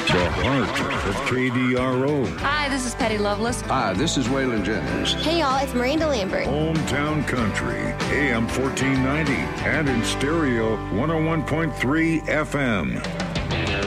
The heart of KDRO. Hi, this is Patty Loveless. Hi, this is Waylon Jennings. Hey, y'all, it's Miranda Lambert. Hometown Country, AM 1490, and in stereo 101.3 FM.